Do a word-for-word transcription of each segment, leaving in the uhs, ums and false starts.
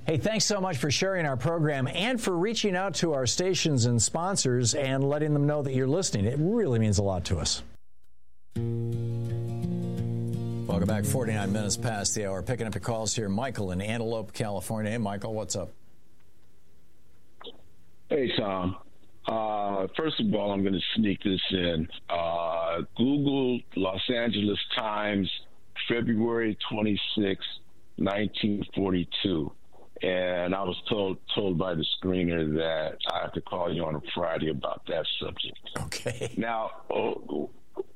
Hey, thanks so much for sharing our program and for reaching out to our stations and sponsors and letting them know that you're listening. It really means a lot to us. Welcome back. forty-nine minutes past the hour. Picking up your calls here. Michael in Antelope, California. Hey, Michael, what's up? Hey, Tom. Uh, first of all, I'm going to sneak this in. Uh, Google Los Angeles Times, February twenty-sixth, nineteen forty-two. And I was told told by the screener that I have to call you on a Friday about that subject. Okay. Now, oh,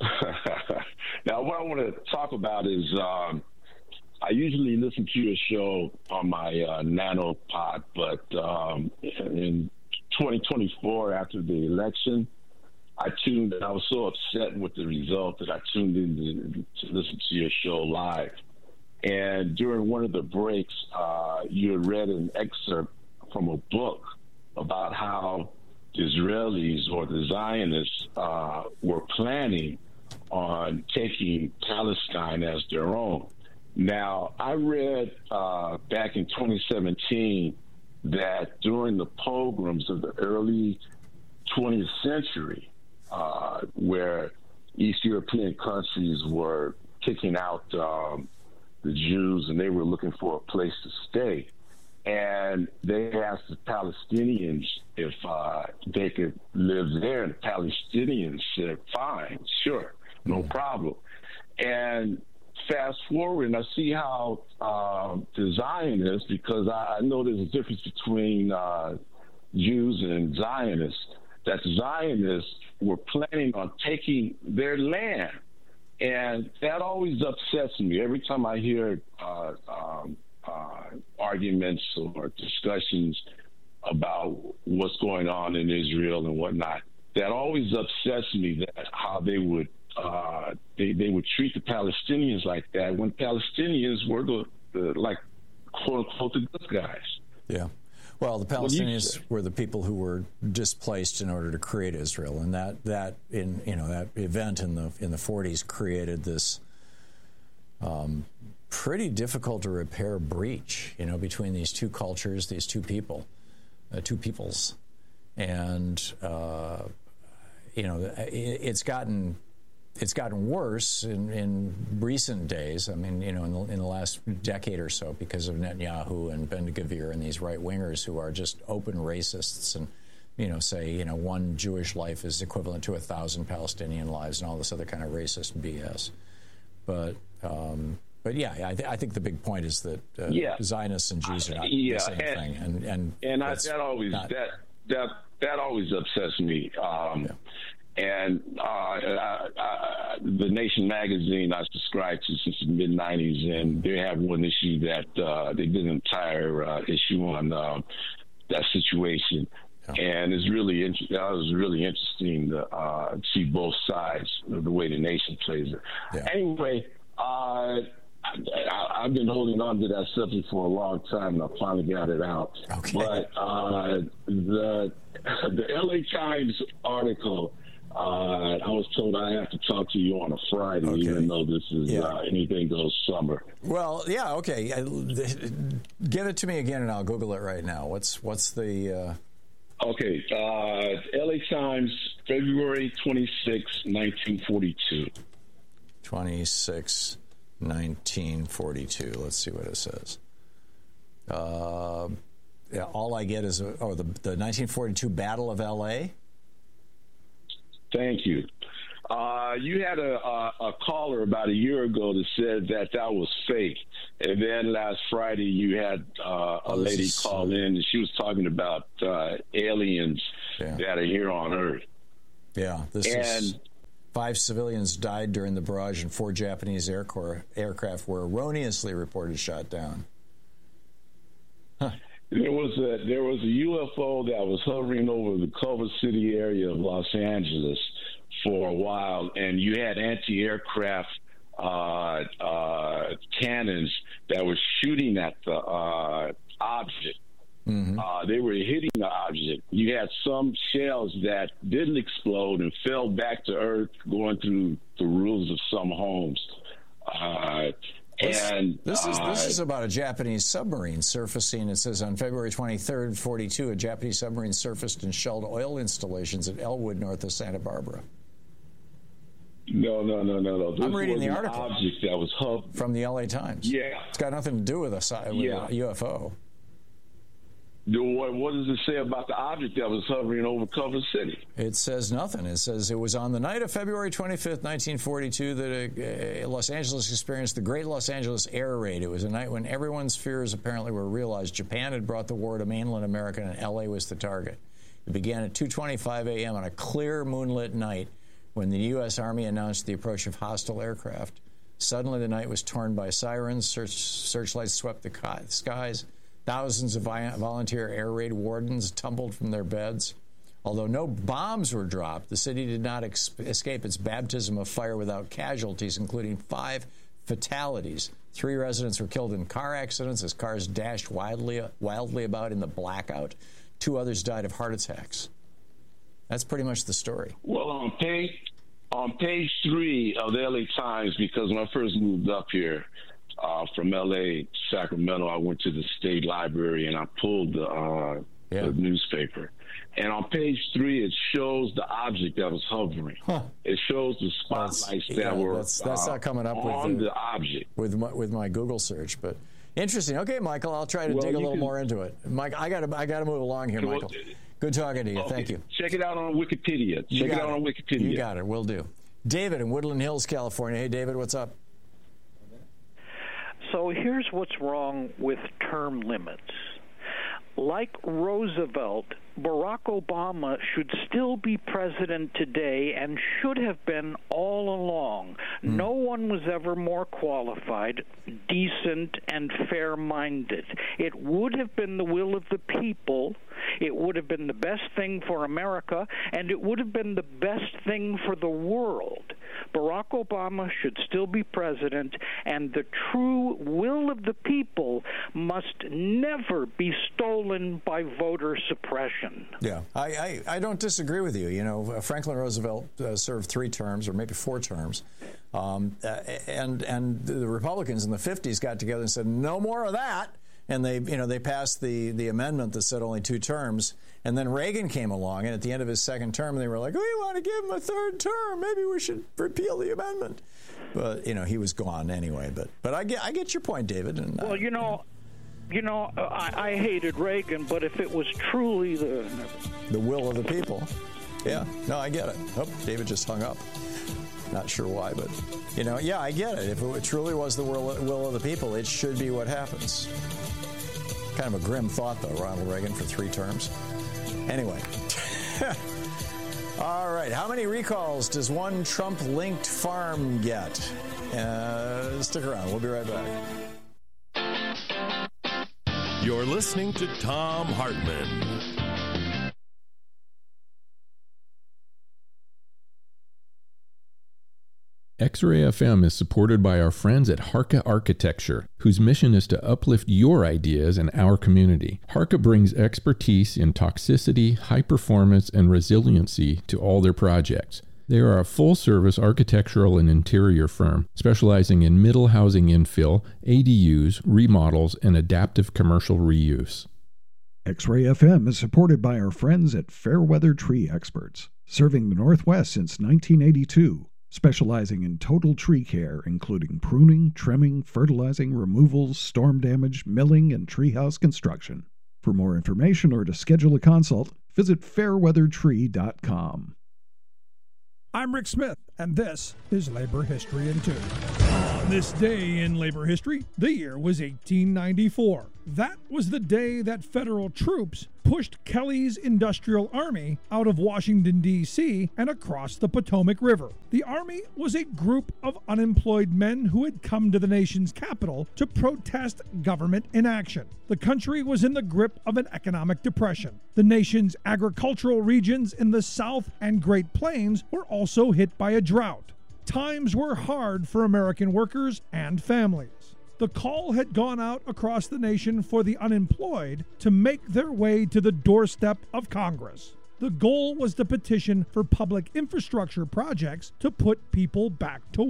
now what I want to talk about is um, I usually listen to your show on my uh, Nano Pod, but um, in twenty twenty-four, after the election, I tuned. I was so upset with the result that I tuned in to, to listen to your show live. And during one of the breaks, uh, you had read an excerpt from a book about how the Israelis or the Zionists uh, were planning on taking Palestine as their own. Now, I read uh, back in twenty seventeen that during the pogroms of the early twentieth century, uh, where East European countries were kicking out um, the Jews and they were looking for a place to stay. And they asked the Palestinians if uh, they could live there. And the Palestinians said, fine, sure, no problem. And fast forward, and I see how uh, the Zionists, because I, I know there's a difference between uh, Jews and Zionists, that the Zionists were planning on taking their land. And that always upsets me. Every time I hear uh, um, uh, arguments or discussions about what's going on in Israel and whatnot, that always upsets me, that how they would uh, they, they would treat the Palestinians like that when Palestinians were the, the like, quote unquote, the good guys. Yeah. Well, the Palestinians were the people who were displaced in order to create Israel, and that that in you know that event in the in the forties created this um, pretty difficult to repair breach, you know, between these two cultures, these two people, uh, two peoples, and uh, you know it, it's gotten. It's gotten worse in, in recent days. I mean, you know, in the, in the last decade or so, because of Netanyahu and Ben-Gvir and these right-wingers who are just open racists and, you know, say, you know, one Jewish life is equivalent to a thousand Palestinian lives and all this other kind of racist B S. But, um, but yeah, I, th- I think the big point is that uh, yeah. Zionists and Jews are not yeah. the same and, thing. And and, and I, that always not, that that that always upsets me. Um, yeah. And uh, I, I, the Nation magazine I subscribe to since the mid nineties, and they have one issue that uh, they did an entire uh, issue on uh, that situation, yeah. and it's really inter- that was really interesting to uh, see both sides of the way the Nation plays it. Yeah. Anyway, uh, I, I, I've been holding on to that subject for a long time, and I finally got it out. Okay. But uh, the the L A Times article. Uh, I was told I have to talk to you on a Friday, okay. even though this is yeah. uh, anything goes summer. Well, yeah, okay. Give it to me again, and I'll Google it right now. What's what's the? Uh... Okay, uh, L A Times, February twenty-sixth, nineteen forty-two. twenty-six, nineteen forty-two. Let's see what it says. Uh, yeah, all I get is oh the the nineteen forty-two Battle of L A. Thank you. Uh, you had a, a, a caller about a year ago that said that that was fake. And then last Friday you had uh, a lady call in, and she was talking about uh, aliens yeah. that are here on Earth. Yeah. This and, is five civilians died during the barrage, and four Japanese air corps, aircraft were erroneously reported shot down. Huh. There was a there was a U F O that was hovering over the Culver City area of Los Angeles for a while, and you had anti-aircraft uh, uh, cannons that were shooting at the uh, object. Mm-hmm. Uh, they were hitting the object. You had some shells that didn't explode and fell back to Earth, going through the roofs of some homes. Uh, This, and this is this uh, is about a Japanese submarine surfacing. It says on February twenty-third, forty-two, a Japanese submarine surfaced and shelled oil installations at Elwood, north of Santa Barbara. No, no, no, no, no. This I'm reading was the an article object that was hovering from the L A Times. Yeah, it's got nothing to do with a, with yeah. a U F O. What, what does it say about the object that was hovering over Culver City? It says nothing. It says it was on the night of February twenty-fifth, nineteen forty-two, that uh, Los Angeles experienced the Great Los Angeles Air Raid. It was a night when everyone's fears apparently were realized. Japan had brought the war to mainland America, and L A was the target. It began at two twenty-five a.m. on a clear, moonlit night when the U S. Army announced the approach of hostile aircraft. Suddenly, the night was torn by sirens. Search, searchlights swept the skies. Thousands of volunteer air raid wardens tumbled from their beds. Although no bombs were dropped, the city did not ex- escape its baptism of fire without casualties, including five fatalities. Three residents were killed in car accidents as cars dashed wildly, wildly about in the blackout. Two others died of heart attacks. That's pretty much the story. Well, on page, on page three of the L A Times, because when I first moved up here, Uh, from L A, Sacramento, I went to the state library and I pulled the, uh, yeah. the newspaper. And on page three, it shows the object that was hovering. Huh. It shows the spotlights that's, that yeah, were that's, that's uh, not coming up on with the, the object. With my, with my Google search, but interesting. Okay, Michael, I'll try to well, dig a little can, more into it. Mike, I got to I got to move along here, Michael. Good talking to you. Okay. Thank you. Check it out on Wikipedia. Check it out it. on Wikipedia. You got it. Will do. David in Woodland Hills, California. Hey, David, what's up? So here's what's wrong with term limits. Like Roosevelt, Barack Obama should still be president today and should have been all along. Mm. No one was ever more qualified, decent, and fair-minded. It would have been the will of the people. It would have been the best thing for America, and it would have been the best thing for the world. Barack Obama should still be president, and the true will of the people must never be stolen by voter suppression. Yeah, I, I, I don't disagree with you. You know, Franklin Roosevelt uh, served three terms, or maybe four terms, um, uh, and and the Republicans in the fifties got together and said, no more of that. And they, you know, they passed the, the amendment that said only two terms. And then Reagan came along, and at the end of his second term, they were like, we want to give him a third term. Maybe we should repeal the amendment. But, you know, he was gone anyway. But but I get I get your point, David. And, well, you know, you know, I, I hated Reagan, but if it was truly the... The will of the people. Yeah, no, I get it. Oh, David just hung up. Not sure why, but, you know, yeah, I get it. If it truly was the will, will of the people, it should be what happens. Kind of a grim thought, though, Ronald Reagan for three terms. Anyway. All right. How many recalls does one Trump-linked farm get? Uh, stick around. We'll be right back. You're listening to Thom Hartmann. X-Ray F M is supported by our friends at Harka Architecture, whose mission is to uplift your ideas and our community. Harka brings expertise in toxicity, high performance, and resiliency to all their projects. They are a full-service architectural and interior firm specializing in middle housing infill, A D Us, remodels, and adaptive commercial reuse. X-Ray F M is supported by our friends at Fairweather Tree Experts, serving the Northwest since nineteen eighty-two. Specializing in total tree care, including pruning, trimming, fertilizing, removals, storm damage, milling, and treehouse construction. For more information or to schedule a consult, visit fairweather tree dot com. I'm Rick Smith, and this is Labor History in Two. On this day in labor history, the year was eighteen ninety-four. That was the day that federal troops pushed Kelly's Industrial Army out of Washington, D C and across the Potomac River. The Army was a group of unemployed men who had come to the nation's capital to protest government inaction. The country was in the grip of an economic depression. The nation's agricultural regions in the South and Great Plains were also hit by a drought. Times were hard for American workers and families. The call had gone out across the nation for the unemployed to make their way to the doorstep of Congress. The goal was to petition for public infrastructure projects to put people back to work.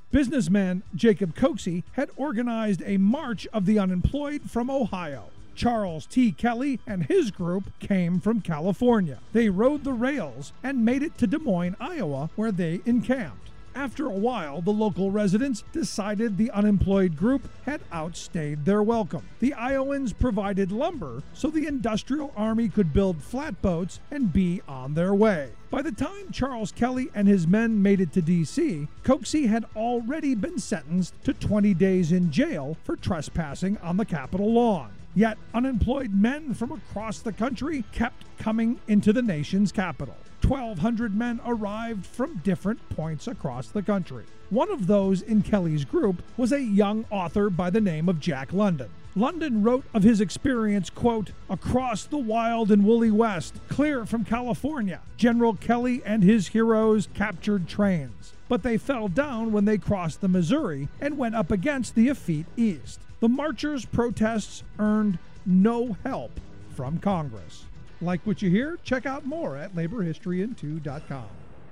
Businessman Jacob Coxey had organized a March of the Unemployed from Ohio. Charles T. Kelly and his group came from California. They rode the rails and made it to Des Moines, Iowa, where they encamped. After a while, the local residents decided the unemployed group had outstayed their welcome. The Iowans provided lumber so the Industrial Army could build flatboats and be on their way. By the time Charles Kelly and his men made it to D C, Coxey had already been sentenced to twenty days in jail for trespassing on the Capitol lawn. Yet unemployed men from across the country kept coming into the nation's capital. twelve hundred men arrived from different points across the country. One of those in Kelly's group was a young author by the name of Jack London. London wrote of his experience, quote, "Across the wild and woolly West, clear from California, General Kelly and his heroes captured trains. But they fell down when they crossed the Missouri and went up against the effete East. The marchers' protests earned no help from Congress." Like what you hear? Check out more at labor history in two dot com.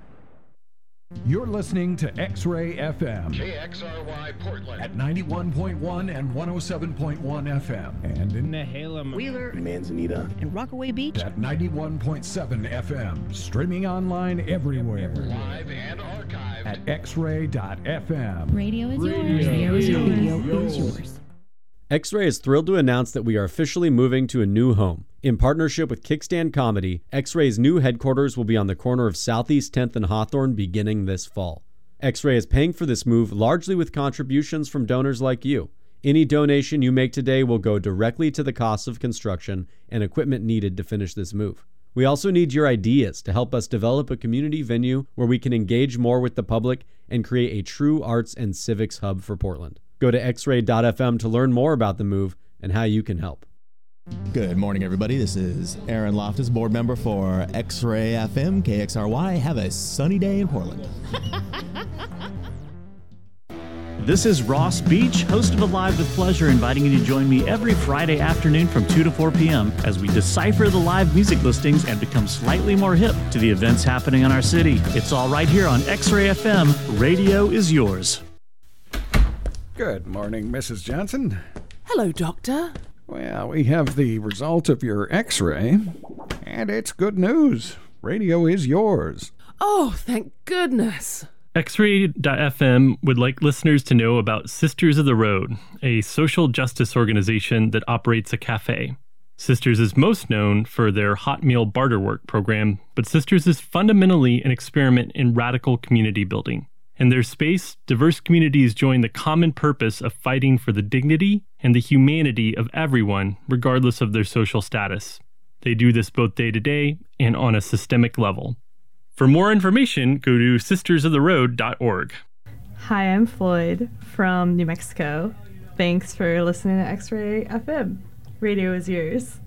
You're listening to X-Ray F M. K X R Y Portland. At ninety-one point one and one oh seven point one F M. And in Nehalem, Wheeler, Manzanita, and Rockaway Beach. At ninety-one point seven F M. Streaming online everywhere. Live and archived. At x ray dot f m. Radio is yours. Radio is yours. Radio is yours. X-Ray is thrilled to announce that we are officially moving to a new home. In partnership with Kickstand Comedy, X-Ray's new headquarters will be on the corner of Southeast tenth and Hawthorne beginning this fall. X-Ray is paying for this move largely with contributions from donors like you. Any donation you make today will go directly to the costs of construction and equipment needed to finish this move. We also need your ideas to help us develop a community venue where we can engage more with the public and create a true arts and civics hub for Portland. Go to x ray dot f m to learn more about the move and how you can help. Good morning, everybody. This is Aaron Loftus, board member for X-Ray F M, K X R Y. Have a sunny day in Portland. This is Ross Beach, host of Alive with Pleasure, inviting you to join me every Friday afternoon from two to four p.m. as we decipher the live music listings and become slightly more hip to the events happening in our city. It's all right here on X-Ray F M. Radio is yours. Good morning, Missus Johnson. Hello, Doctor. Well, we have the result of your X-ray, and it's good news. Radio is yours. Oh, thank goodness. X ray dot f m would like listeners to know about Sisters of the Road, a social justice organization that operates a cafe. Sisters is most known for their hot meal barter work program, but Sisters is fundamentally an experiment in radical community building. In their space, diverse communities join the common purpose of fighting for the dignity and the humanity of everyone, regardless of their social status. They do this both day to day and on a systemic level. For more information, go to sisters of the road dot org. Hi, I'm Floyd from New Mexico. Thanks for listening to X-Ray F M. Radio is yours.